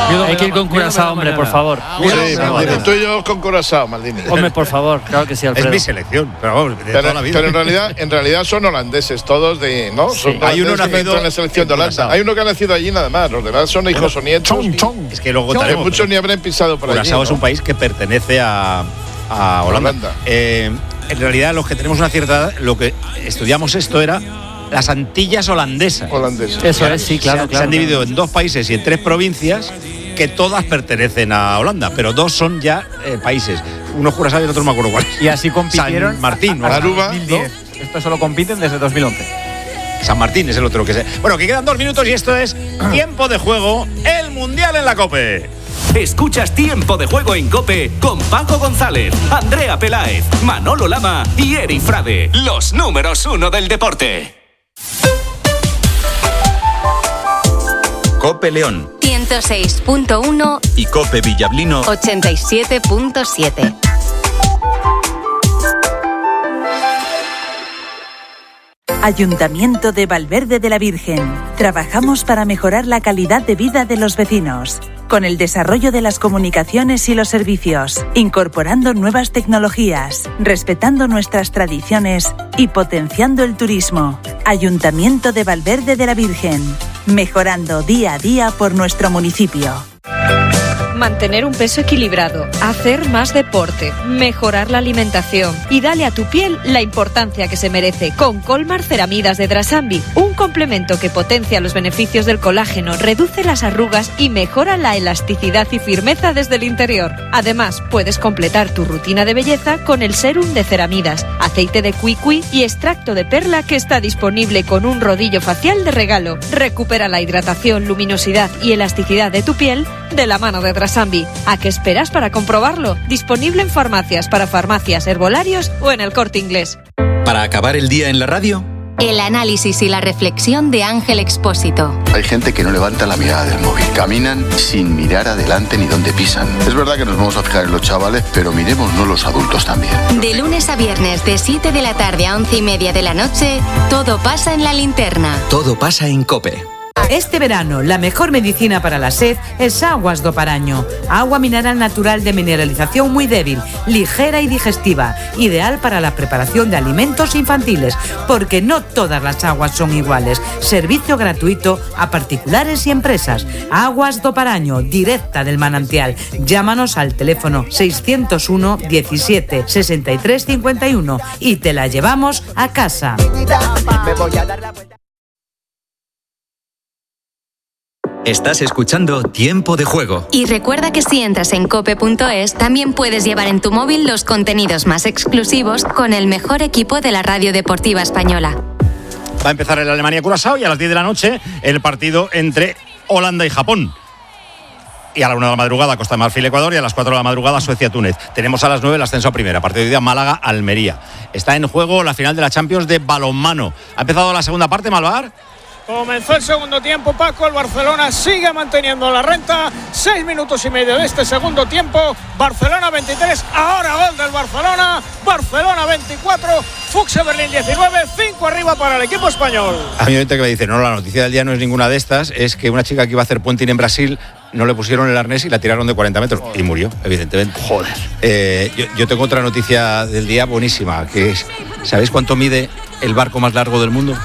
Hay que ir con Curazao, hombre, por favor. Sí, Maldini, tú y yo con Curazao, Maldini. Hombre, por favor, claro que sí, Alfredo. Es mi selección, pero vamos, de toda la vida. Pero en realidad son holandeses todos, ¿no? Sí. Hay uno nacido en la selección de Holanda. Curazao. Hay uno que ha nacido allí nada más. Los demás son hijos o nietos. Es que luego Que tenemos. muchos ni habrán pisado por allí. Curazao es un país que pertenece a Holanda. En realidad, los que tenemos una cierta edad, lo que estudiamos esto era las Antillas holandesas. Eso es, sí, claro. Se han dividido en 2 países y en 3 provincias que todas pertenecen a Holanda, pero 2 son ya países. Uno es Curazao y el otro no me acuerdo cuál. Y así compitieron San Martín, Aruba, 2010. Esto solo compiten desde 2011. San Martín es el otro que sé. Bueno, que quedan 2 minutos y esto es Tiempo de Juego, el Mundial en la COPE. Escuchas Tiempo de Juego en COPE con Paco González, Andrea Peláez, Manolo Lama y Eri Frade, los números 1 del deporte. COPE León 106.1 y COPE Villablino 87.7. Ayuntamiento de Valverde de la Virgen. Trabajamos para mejorar la calidad de vida de los vecinos, con el desarrollo de las comunicaciones y los servicios, incorporando nuevas tecnologías, respetando nuestras tradiciones y potenciando el turismo. Ayuntamiento de Valverde de la Virgen, mejorando día a día por nuestro municipio. Mantener un peso equilibrado, hacer más deporte, mejorar la alimentación y dale a tu piel la importancia que se merece con Colmar Ceramidas de Drasambi, un complemento que potencia los beneficios del colágeno, reduce las arrugas y mejora la elasticidad y firmeza desde el interior. Además, puedes completar tu rutina de belleza con el sérum de ceramidas, aceite de cuicui y extracto de perla que está disponible con un rodillo facial de regalo. Recupera la hidratación, luminosidad y elasticidad de tu piel de la mano de Drasambi. ¿A qué esperas para comprobarlo? Disponible en farmacias, para farmacias, herbolarios o en el Corte Inglés. Para acabar el día en la radio, El análisis y la reflexión de Ángel Expósito. Hay gente que no levanta la mirada del móvil. Caminan sin mirar adelante ni dónde pisan. Es verdad que nos vamos a fijar en los chavales, pero miremosnos los adultos también. De lunes a viernes, de 7 de la tarde a 11:30 de la noche, todo pasa en La Linterna. todo pasa en COPE. Este verano, la mejor medicina para la sed es Aguas do Paraño. Agua mineral natural de mineralización muy débil, ligera y digestiva, ideal para la preparación de alimentos infantiles, porque no todas las aguas son iguales. Servicio gratuito a particulares y empresas. Aguas do Paraño, directa del manantial. Llámanos al teléfono 601 17 63 51 y te la llevamos a casa. Me voy a dar la vuelta. Estás escuchando Tiempo de Juego. Y recuerda que si entras en cope.es, también puedes llevar en tu móvil los contenidos más exclusivos con el mejor equipo de la radio deportiva española. Va a empezar el Alemania-Curazao y a las 10 de la noche el partido entre Holanda y Japón. Y a la 1 de la madrugada Costa de Marfil-Ecuador y a las 4 de la madrugada Suecia-Túnez. Tenemos a las 9 el ascenso a primera. Partido de hoy día Málaga-Almería. Está en juego la final de la Champions de balonmano. Ha empezado la segunda parte, Malvar. Comenzó el segundo tiempo, Paco. El Barcelona sigue manteniendo la renta. 6 minutos y medio de este segundo tiempo. Barcelona 23, ahora gol del Barcelona. Barcelona 24, Fuchs Berlín 19, 5 arriba para el equipo español. A mí hay gente que me dice, no, la noticia del día no es ninguna de estas, es que una chica que iba a hacer puenting en Brasil no le pusieron el arnés y la tiraron de 40 metros. Joder. Y murió, evidentemente. Joder. Yo tengo otra noticia del día buenísima, que es, ¿sabéis cuánto mide el barco más largo del mundo?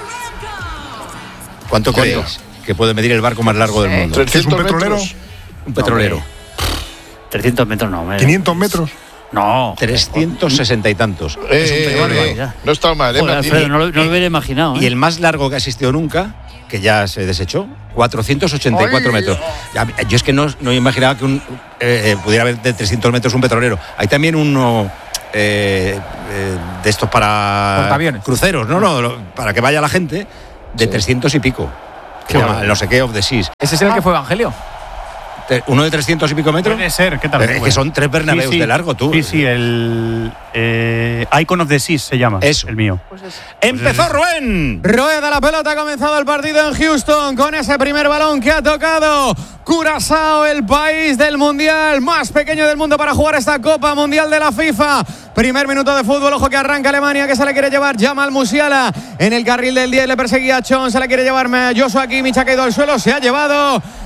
¿Cuánto creéis que puede medir el barco más largo del mundo? 300 ¿Es un petrolero? metros. Un petrolero. 300 metros no. 500 metros. No. 360 y tantos. No está mal, Joder, Alfredo, no lo hubiera imaginado. Y el más largo que ha existido nunca, que ya se desechó, 484 metros. Yo es que no imaginaba que pudiera haber de 300 metros un petrolero. Hay también uno de estos para portaaviones, cruceros, para que vaya la gente, de 300 y pico. El no sé qué of the Seas. ¿Ese es el que fue Evangelio? ¿Uno de 300 y pico metros? Puede ser, ¿qué tal? Es que son 3 Bernabéus de largo, tú. Sí, el Icon of the Seas se llama. Eso. El mío. ¡Empezó Rubén! Rueda la pelota, ha comenzado el partido en Houston con ese primer balón que ha tocado Curazao, el país del mundial más pequeño del mundo para jugar esta Copa Mundial de la FIFA. Primer minuto de fútbol, ojo que arranca Alemania, que se le quiere llevar Jamal Musiala en el carril del 10, le perseguía Chon, se le quiere llevar Joshua Kimmich, ha caído al suelo, se ha llevado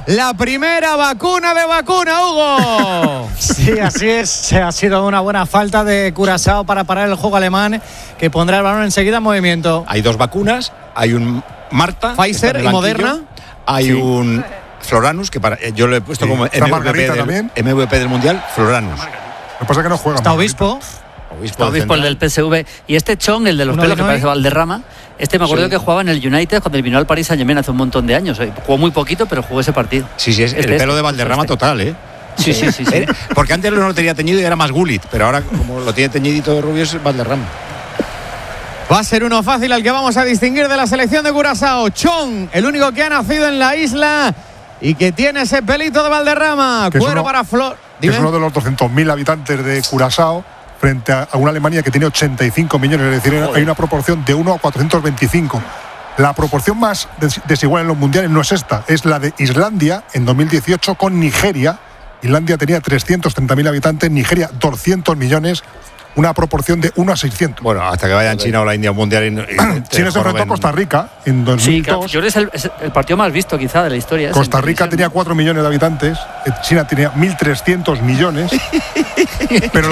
la primera vacuna de vacuna, Hugo. Sí, así es. Ha sido una buena falta de Curazao para parar el juego alemán, que pondrá el balón enseguida en movimiento. Hay 2 vacunas, hay un Marta, Pfizer y Moderna. Hay un Floranus, que yo lo he puesto como MVP del Mundial, Floranus. Lo que pasa es que no juega. Está Obispo. Obispo, el del PSV. Y este Chong, el de los pelos, que parece Valderrama, me acuerdo que jugaba en el United cuando vino al Paris Saint-Germain hace un montón de años. Jugó muy poquito, pero jugó ese partido. Sí, es el pelo de Valderrama total, ¿eh? Sí. Porque antes no lo tenía teñido y era más Gullit, pero ahora como lo tiene teñidito de rubio es Valderrama. Va a ser uno fácil al que vamos a distinguir de la selección de Curazao. Chong, el único que ha nacido en la isla y que tiene ese pelito de Valderrama. Cuero para Flor. Es uno de los 200.000 habitantes de Curazao frente a una Alemania que tiene 85 millones. Es decir, hay una proporción de 1 a 425. La proporción más desigual en los mundiales no es esta, es la de Islandia en 2018 con Nigeria. Islandia tenía 330.000 habitantes, Nigeria 200 millones. Una proporción de 1 a 600. Bueno, hasta que vayan China o la India a un mundial. China se enfrentó a Costa Rica en 2002. Sí, claro, yo creo que es el partido más visto quizá de la historia. Costa Rica tenía 4 millones de habitantes, China tenía 1.300 millones. Pero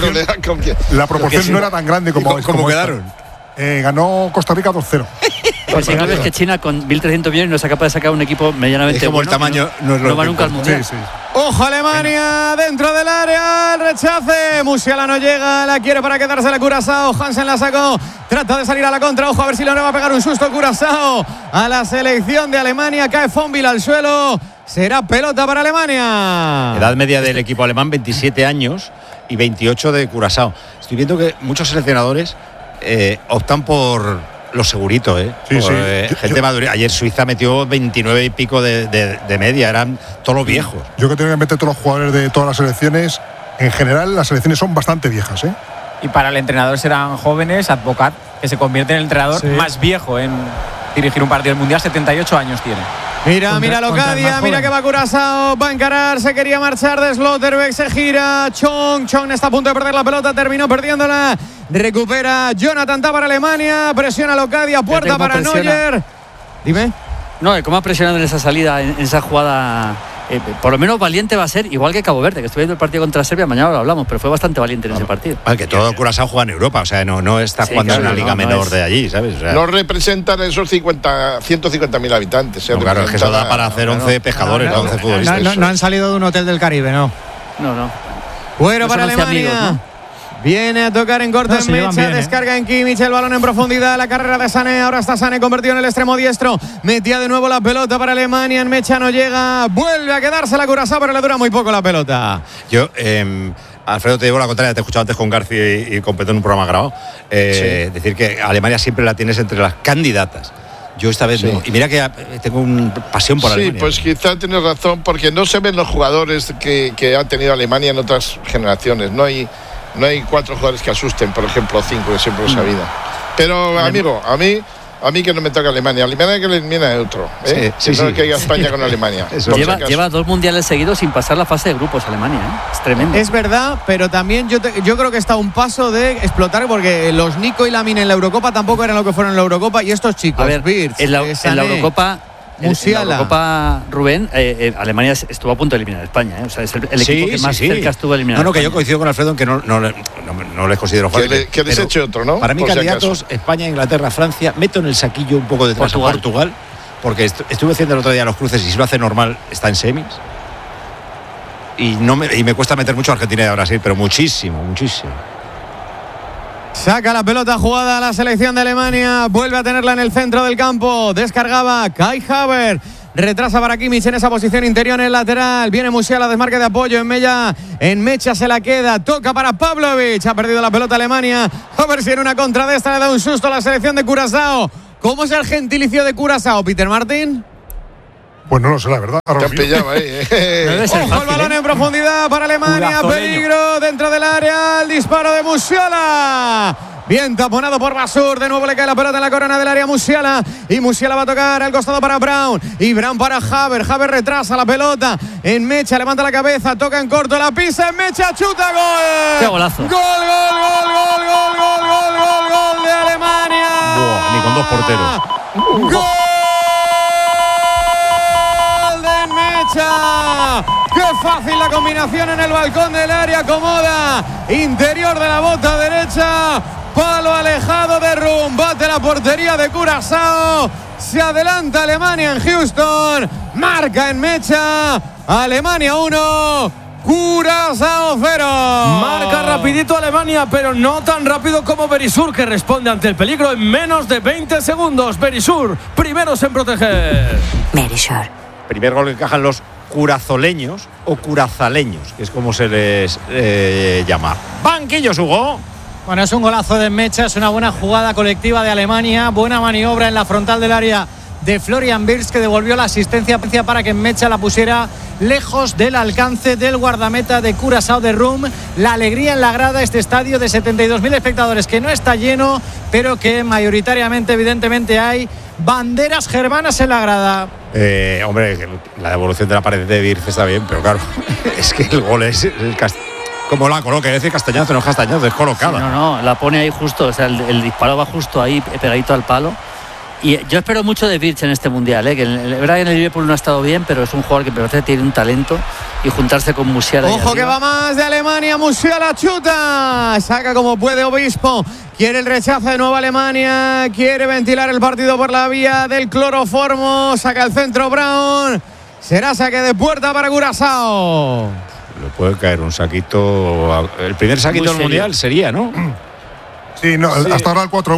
la proporción no era tan grande como quedaron. Ganó Costa Rica 2-0. Pues si es que China con 1.300 millones no es capaz de sacar un equipo medianamente como bueno. El tamaño no va nunca al mundial. Sí. Ojo Alemania dentro del área, el rechace. Musiala no llega, la quiere para quedarse la Curazao. Hansen la sacó, trata de salir a la contra. Ojo a ver si le va a pegar un susto Curazao a la selección de Alemania. Cae Fonville al suelo. Será pelota para Alemania. Edad media del equipo alemán 27 años y 28 de Curazao. Estoy viendo que muchos seleccionadores optan por los seguritos, gente madura. Ayer Suiza metió 29 y pico de media, eran todos los viejos. Yo que tengo que meter todos los jugadores de todas las selecciones, en general las selecciones son bastante viejas, Y para el entrenador serán jóvenes, Advocat, que se convierte en el entrenador más viejo en dirigir un partido del Mundial, 78 años tiene. Mira Locadia, mira que va Curazao, va a encarar, se quería marchar de Slotterbeck, se gira, Chong está a punto de perder la pelota, terminó perdiéndola, recupera Jonathan Tah para Alemania, presiona Locadia, puerta para Neuer. Dime. No, cómo ha presionado en esa salida, en esa jugada. Por lo menos valiente va a ser, igual que Cabo Verde, que estuve viendo el partido contra Serbia, mañana lo hablamos, pero fue bastante valiente en ese partido. Que todo Curazao juega en Europa, o sea, no está jugando en una liga menor de allí, ¿sabes? O sea, no representan esos 150.000 habitantes. Claro, es que eso da para hacer 11 pescadores, 11 futbolistas. No han salido de un hotel del Caribe, ¿no? No. Bueno, para Alemania. Amigos, ¿no? Viene a tocar en corto en Mecha, descarga en Kimmich, el balón en profundidad, la carrera de Sané, ahora está Sané convertido en el extremo diestro, metía de nuevo la pelota para Alemania, en Mecha no llega, vuelve a quedarse la Curazao, pero le dura muy poco la pelota. Yo, Alfredo, te digo la contraria, te he escuchado antes con García y con Petón en un programa grabado, decir que Alemania siempre la tienes entre las candidatas. Yo esta vez no. Y mira que tengo una pasión por Alemania. Sí, pues quizá tienes razón, porque no se ven los jugadores que ha tenido Alemania en otras generaciones. No hay 4 jugadores que asusten, por ejemplo, 5 que siempre he sabido. Pero, amigo, a mí que no me toca Alemania que le elimina de otro. Sí. Que haya España con Alemania. Lleva 2 mundiales seguidos sin pasar la fase de grupos Alemania, Es tremendo. Es verdad, pero también yo creo que está a un paso de explotar, porque los Nico y Lamine en la Eurocopa tampoco eran lo que fueron en la Eurocopa, y estos chicos, a ver, Wirtz, en la Eurocopa, Musiala. En la Eurocopa, Rubén, Alemania estuvo a punto de eliminar a España. O sea, es el equipo que más cerca estuvo de eliminar a España. Que yo coincido con Alfredo en que no les considero fáciles. Que les eche otro, ¿no? Para mí, candidatos, España, Inglaterra, Francia, meto en el saquillo un poco detrás a Portugal, porque estuve haciendo el otro día los cruces y si lo hace normal está en semis. Y me cuesta meter mucho a Argentina y a Brasil, pero muchísimo. Saca la pelota jugada a la selección de Alemania. Vuelve a tenerla en el centro del campo. Descargaba Kai Havertz. Retrasa para Kimmich en esa posición interior en el lateral. Viene Musiala, desmarque de apoyo. En Mecha se la queda. Toca para Pavlovic. Ha perdido la pelota Alemania. A ver si en una contra de esta le da un susto a la selección de Curazao. ¿Cómo es el gentilicio de Curazao, Peter Martin? Pues no lo sé, la verdad. Te han pillado ahí. Ojo el balón en profundidad para Alemania. Peligro dentro del área. El disparo de Musiala. Bien taponado por Basur. De nuevo le cae la pelota en la corona del área a Musiala. Y Musiala va a tocar al costado para Brown. Y Brown para Havertz. Havertz retrasa la pelota. En Mecha levanta la cabeza. Toca en corto. La pisa en Mecha. Chuta. Gol. ¡Qué golazo! Gol de Alemania. Ni con 2 porteros. Gol. Courtois. ¡Qué fácil la combinación en el balcón del área! Acomoda, interior de la bota derecha, palo alejado de Rum, bate la portería de Curazao. Se adelanta Alemania en Houston, marca en Mecha, Alemania 1, Curazao 0. Marca rapidito Alemania, pero no tan rápido como Berisur, que responde ante el peligro en menos de 20 segundos. Berisur, primeros en proteger. Berisur. Primer gol que encajan los curazoleños o curazaleños, que es como se les llama. Banquillos, Hugo. Bueno, es un golazo de Mecha, es una buena jugada colectiva de Alemania, buena maniobra en la frontal del área de Florian Wirtz, que devolvió la asistencia para que Mecha la pusiera lejos del alcance del guardameta de Curazao de Rum. La alegría en la grada, este estadio de 72.000 espectadores que no está lleno, pero que mayoritariamente, evidentemente, hay banderas germanas en la grada. Hombre, la devolución de la pared de Wirtz está bien, pero claro, es que el gol es como la coloca, es decir, Castañazo, no es Castañazo, es colocada. Sí, no, la pone ahí justo, o sea, el disparo va justo ahí, pegadito al palo. Y yo espero mucho de Wirtz en este mundial, que es verdad que en el Liverpool no ha estado bien, pero es un jugador que me parece que tiene un talento, y juntarse con Musiala. Ojo que va más de Alemania, Musiala chuta, saca como puede Obispo, quiere el rechazo de nuevo Alemania, quiere ventilar el partido por la vía del cloroformo, saca el centro Brown, será saque de puerta para Curazao. Le puede caer un saquito, el primer saquito del mundial sería, ¿no? Sí, no, hasta ahora el 4